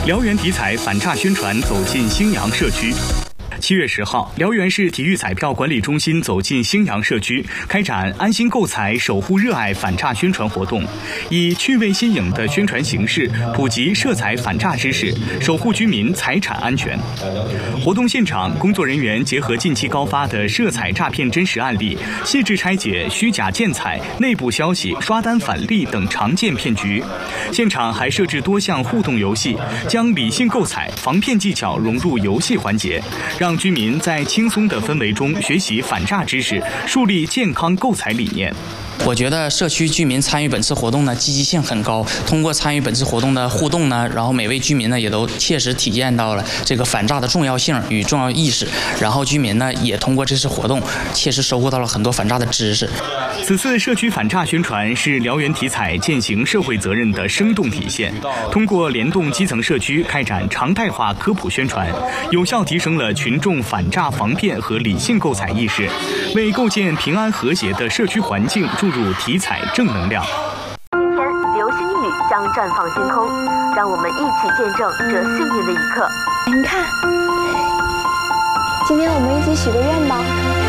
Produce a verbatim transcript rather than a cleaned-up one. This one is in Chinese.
辽源体彩反诈宣传走进兴阳社区。七月十号，辽源市体育彩票管理中心走进兴阳社区，开展安心购彩、守护热爱反诈宣传活动，以趣味新颖的宣传形式，普及涉彩反诈知识，守护居民财产安全。活动现场，工作人员结合近期高发的涉彩诈骗真实案例，细致拆解虚假建彩、内部消息、刷单返利等常见骗局。现场还设置多项互动游戏，将理性购彩、防骗技巧融入游戏环节，让居民在轻松的氛围中学习反诈知识，树立健康购彩理念。 我觉得社区居民参与本次活动呢，积极性很高。通过参与本次活动的互动呢，然后每位居民呢也都切实体验到了这个反诈的重要性与重要意识。然后居民呢也通过这次活动，切实收获到了很多反诈的知识。 此次社区反诈宣传是辽源体彩践行社会责任的生动体现。通过联动基层社区开展常态化科普宣传，有效提升了群众反诈防骗和理性购彩意识，为构建平安和谐的社区环境注入体彩正能量。 今天流星雨将绽放星空，让我们一起见证这幸运的一刻。 你看，今天我们一起许个愿吧。